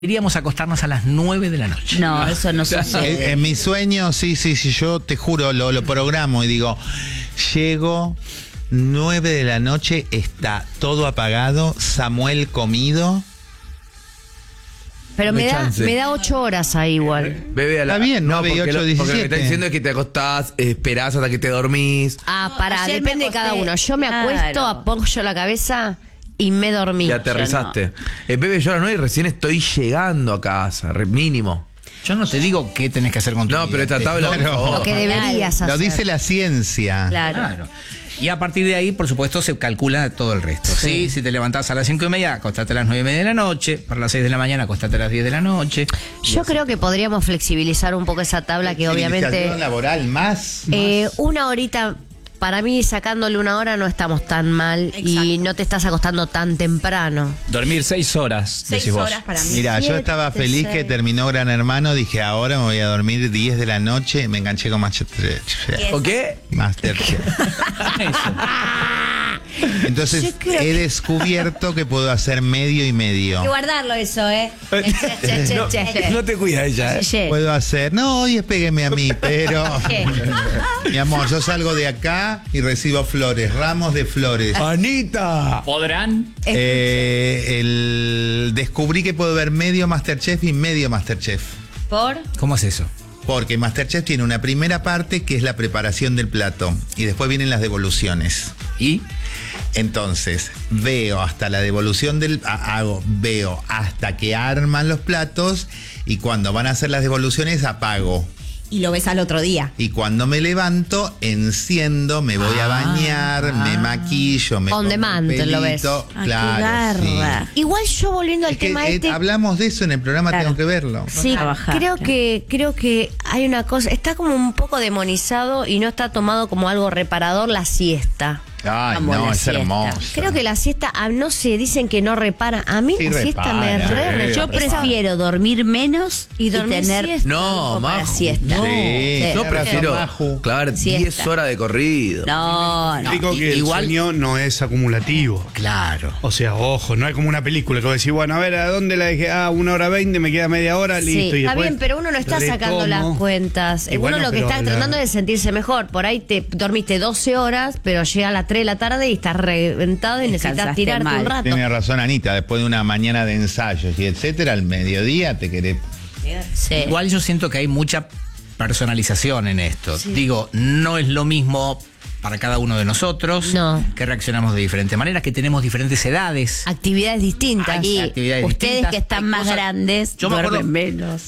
Iríamos a acostarnos a las 9 de la noche. No, eso no sucede. En mis sueños, sí, yo te juro, lo programo y digo, llego, 9 de la noche, está todo apagado, Samuel comido. Pero me da 8 horas ahí igual. Bebe a la... Está bien, no, 9 y 8, porque 17. Porque lo que está diciendo es que te acostás, esperás hasta que te dormís. Pará, ayer depende me de cada acosté- uno. Yo me acuesto, Claro. apoyo la cabeza y me dormí. Y aterrizaste. Bebe, yo a las 9 recién estoy llegando a casa, mínimo. Yo no te digo qué tenés que hacer con tu No, vida. pero esta tabla... por Claro. favor. Lo que deberías hacer. Lo dice la ciencia. Claro. Y a partir de ahí, por supuesto, se calcula todo el resto. ¿sí? Si te levantás a las 5:30, acostate a las 9:30 de la noche. Para las 6 de la mañana, acostate a las 10 de la noche. Yo creo que podríamos flexibilizar un poco esa tabla que obviamente... Civilización laboral más. Una horita, para mí sacándole una hora no estamos tan mal y no te estás acostando tan temprano. Dormir 6 horas, 6 decís vos. horas para mí. Mira, yo estaba feliz que terminó Gran Hermano, dije ahora me voy a dormir 10 de la noche, me enganché con Masterchef. ¿O qué? Masterchef. Entonces Yo creo he descubierto que puedo hacer medio y medio. Hay que guardarlo eso, No te cuida ella, Puedo hacer, no, hoy pégueme a mí, pero ¿Qué? mi amor, yo salgo de acá y recibo flores, ramos de flores. ¡Anita! ¿Podrán? Descubrí que puedo ver medio Masterchef y medio Masterchef. ¿Por? ¿Cómo es eso? Porque Masterchef tiene una primera parte que es la preparación del plato y después vienen las devoluciones. ¿Y? Entonces, veo hasta la devolución veo hasta que arman los platos y cuando van a hacer las devoluciones apago. Y lo ves al otro día. Y cuando me levanto, enciendo, me voy a bañar, me maquillo, me On pongo demand, el lo ves. pelito. Ah, qué Claro, sí. garra. Igual yo volviendo al Es que, tema hablamos de eso en el programa, Claro. tengo que verlo. Sí, trabajar, creo que hay una cosa, está como un poco demonizado y no está tomado como algo reparador la siesta. Ay, Amo no, la es siesta. hermoso. Creo que la siesta, no sé, dicen que no repara. A mí Sí, la siesta me repara. Yo prefiero dormir menos y dormir tener siesta. No, tiempo para Maju, siesta. no. Sí. Yo prefiero Maju. clavar Siesta. 10 horas de corrido. No. Digo que igual- el sueño no es acumulativo. Claro. O sea, ojo, no es como una película que vos decís, bueno, a ver, ¿a dónde la dejé? 1:20, me queda media hora, Sí, listo. Y está después bien, pero uno no está sacando retomo. las cuentas. Y bueno, uno lo que pero está tratando es de sentirse mejor. Por ahí te dormiste 12 horas, pero llega a las 3 de la tarde y estás reventado y necesitas Descansaste tirarte mal. un rato. Tiene razón Anita, después de una mañana de ensayos y etcétera, al mediodía te querés... Sí. Igual yo siento que hay mucha personalización en esto. Digo, no es lo mismo para cada uno de nosotros, No. que reaccionamos de diferentes maneras, que tenemos diferentes edades. Actividades distintas. Aquí. Y actividades ustedes distintas, que están hay más cosas- grandes Yo me duermen acuerdo- menos.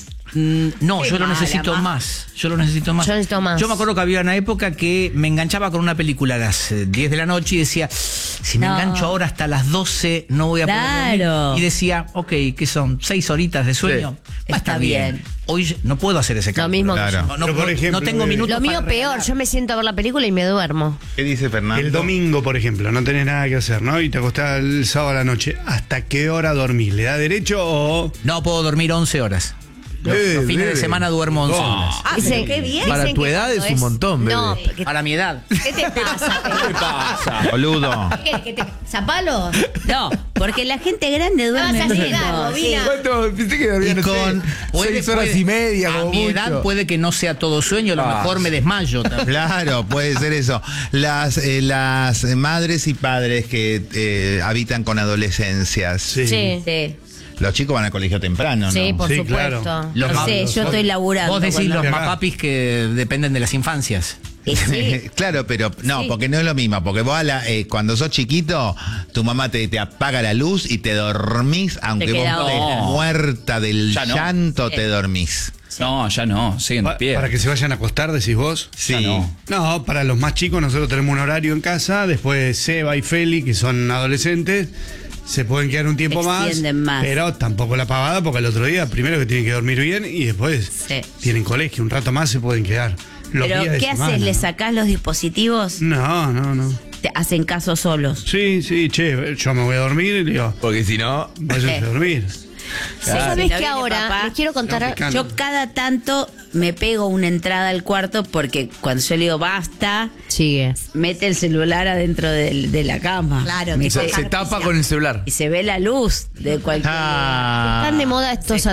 No, Qué yo lo mala, necesito ma. más. Yo lo necesito más. Yo necesito más. Yo me acuerdo que había una época que me enganchaba con una película a las 10 de la noche y decía, si me No. engancho ahora hasta las 12 no voy a poder Claro. dormir. Y decía, ok, ¿qué son? 6 horitas de sueño. Sí. Va a estar Está bien. bien. Hoy no puedo hacer ese cambio. mismo que Claro. yo. No, no, Pero, por no- ejemplo, no tengo minutos Lo mío para peor, regalar. yo me siento a ver la película y me duermo. ¿Qué dice Fernando? El domingo, por ejemplo, no tenés nada que hacer, ¿no? Y te acostás el sábado a la noche. ¿Hasta qué hora dormís? ¿Le da derecho o...? No puedo dormir 11 horas. Los fines de bebe. semana duermo 11 No. horas. Dicen- qué bien. Para dicen tu que edad cuando es un montón, bebé. No, Para mi edad. ¿Qué te pasa? ¿Qué pasa? Boludo. ¿Qué te ¿Zapalos? No, Porque la gente grande duerme vas a llegar, menos. Bobina. ¿Cuánto? Pensé que dormía, Y no sé, con- 6 horas y media, A como mi mucho. edad puede que no sea todo sueño, a lo mejor me desmayo también. Claro, puede ser eso. Las madres y padres que habitan con adolescencias. Sí. Sí, Los chicos van al colegio temprano, ¿no? sí, por Sí, supuesto. claro. Los No ma- sé, yo estoy laburando. Vos decís cuando- los Acá. mapapis que dependen de las infancias. Y sí. Claro, pero no, Sí. porque no es lo mismo. Porque vos cuando sos chiquito, tu mamá te apaga la luz y te dormís, aunque vos queda estés otro. muerta del Ya no. llanto, te dormís. No, ya no, siguen de pie. Para que se vayan a acostar, decís vos. Sí. Ya no. No, para los más chicos nosotros tenemos un horario en casa, después Seba y Feli, que son adolescentes, se pueden quedar un tiempo Extienden más. pero tampoco la pavada, porque el otro día primero que tienen que dormir bien y después Sí. tienen colegio, un rato más se pueden quedar. Los Pero, días de ¿qué haces? semana, ¿Le ¿no? sacás los dispositivos? No. Te hacen caso solos. Sí, che, yo me voy a dormir y le digo, Porque si no... váyanse a dormir. Vos Claro. sabés Si no que viene ahora papá, les quiero contar. Africano. Yo cada tanto me pego una entrada al cuarto porque cuando yo le digo basta, Sigue. mete el celular adentro de la cama. Claro, Me tipo se- Se tapa con el celular. y se ve la luz de cualquier Ah. Están de moda estos